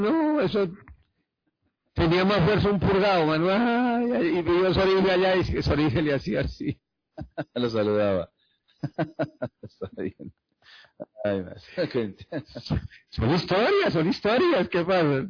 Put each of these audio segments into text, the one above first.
no, eso tenía más fuerza un purgado, mano. Ay, ay, y vio Sorige allá y Sorige le hacía así. Lo saludaba. Está bien. Ay, maestro. Son historias, ¿qué pasa?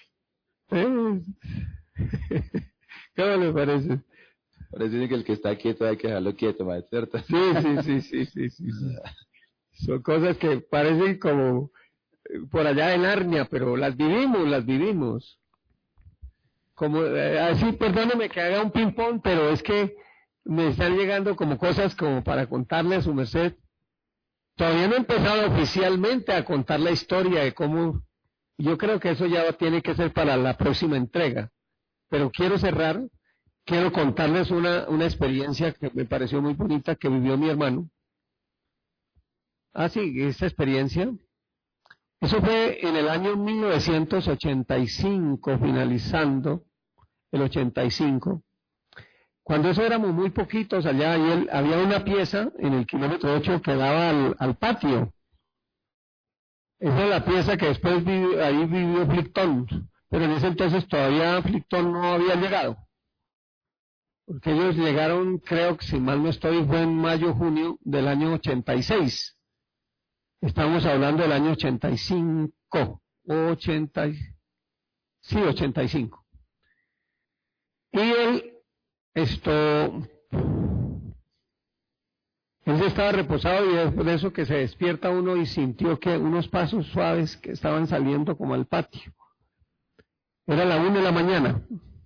¿Cómo le parece? Por eso dicen que el que está quieto hay que dejarlo quieto, maestro, ¿cierto? Sí. Son cosas que parecen como por allá en Narnia, pero las vivimos. Como, así, perdóneme que haga un ping-pong, pero es que me están llegando como cosas como para contarle a su merced. Todavía no he empezado oficialmente a contar la historia de cómo, yo creo que eso ya tiene que ser para la próxima entrega, pero quiero contarles una experiencia que me pareció muy bonita que vivió mi hermano. Sí, esta experiencia. Eso fue en el año 1985, finalizando el 85. Cuando eso éramos muy poquitos allá, y había una pieza en el kilómetro 8 que daba al patio. Esa es la pieza que después ahí vivió Flictón, pero en ese entonces todavía Flictón no había llegado. Porque ellos llegaron, creo que si mal no estoy, fue en mayo, junio del año 86. Estamos hablando del año 85, 85. Y él se estaba reposado y después de eso que se despierta uno y sintió que unos pasos suaves que estaban saliendo como al patio. Era la 1 de la mañana.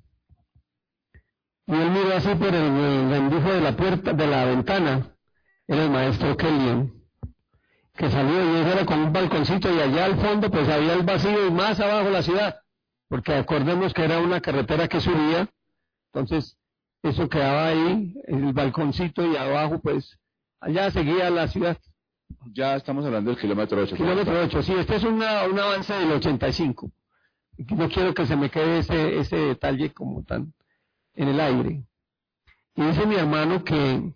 Y él miró así por el rendijo de la puerta, de la ventana. Era el maestro Kellyan, que salió y era con un balconcito y allá al fondo pues había el vacío y más abajo la ciudad. Porque acordemos que era una carretera que subía, entonces eso quedaba ahí, el balconcito y abajo pues allá seguía la ciudad. Ya estamos hablando del kilómetro 8. Kilómetro 8, sí, este es un avance del 85. No quiero que se me quede ese detalle como tan en el aire. Y dice mi hermano que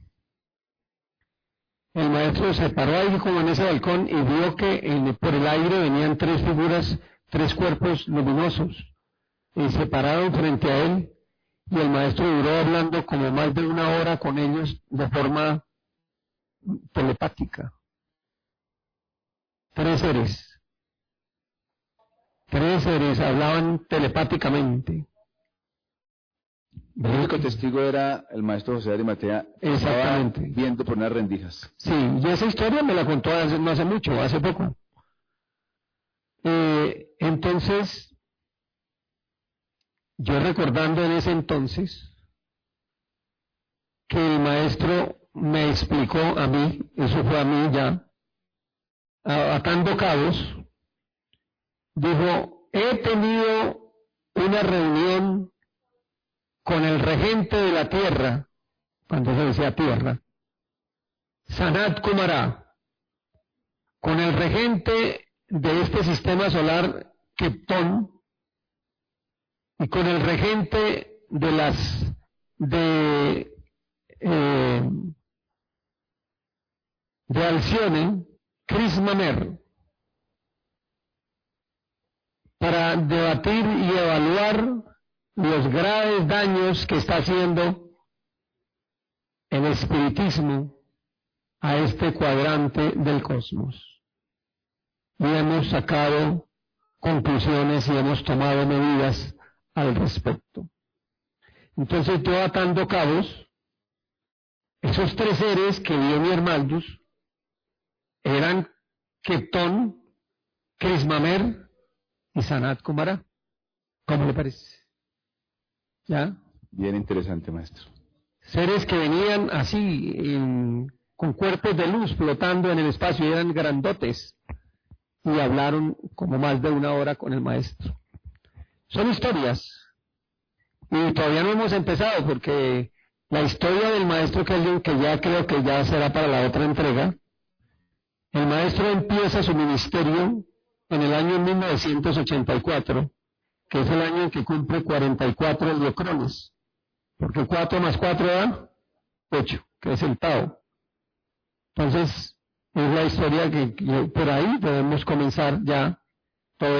el maestro se paró ahí como en ese balcón y vio que por el aire venían 3 figuras, 3 cuerpos luminosos. Y se pararon frente a él y el maestro duró hablando como más de 1 hora con ellos de forma telepática. 3 seres hablaban telepáticamente. El único testigo era el maestro José de Arimatea. Exactamente. Viendo por unas rendijas. Sí, y esa historia me la contó no hace mucho, hace poco. Entonces, yo recordando en ese entonces que el maestro me explicó a mí, eso fue a mí ya, atando cabos, dijo, he tenido una reunión con el regente de la tierra, cuando se decía tierra, Sanat Kumara, con el regente de este sistema solar, Krypton, y con el regente de Alcione, Chris Mamer, para debatir y evaluar los graves daños que está haciendo el espiritismo a este cuadrante del cosmos. Y hemos sacado conclusiones y hemos tomado medidas al respecto. Entonces yo atando cabos, esos 3 seres que vio mi hermano eran Krypton, Krismamer y Sanat Kumara. ¿Cómo le parece? ¿Ya? Bien interesante, maestro. Seres que venían así, con cuerpos de luz flotando en el espacio, y eran grandotes, y hablaron como más de 1 hora con el maestro. Son historias, y todavía no hemos empezado, porque la historia del maestro Kellyan, que ya creo que ya será para la otra entrega, el maestro empieza su ministerio en el año 1984, que es el año en que cumple 44 diocrones, porque 4 más 4 da 8, que es el Tao. Entonces, es la historia que por ahí podemos comenzar ya